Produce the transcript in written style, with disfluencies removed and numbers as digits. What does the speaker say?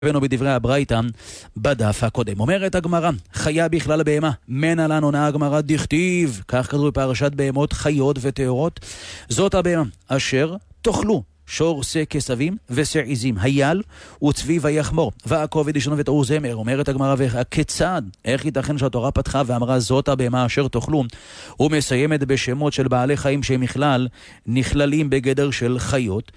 הבאנו בדברי הברייתא בדף הקודם. אומרת הגמרא, חיה בכלל בהמה, מנה לנו עונה הגמרא דכתיב, כך כתוב בפרשת בהמות חיות וטהורות, זאת הבהמה אשר תאכלו שור שא כסבים ושא עזים הייל וצבי ויחמור ועקוב ישנו ותעור זמר. אומרת הגמרא, וכיצד, איך ייתכן שהתורה פתחה ואמרה זאת הבהמה אשר תאכלו ומסיימת בשמות של בעלי חיים שהם נכללים בגדר של חיות,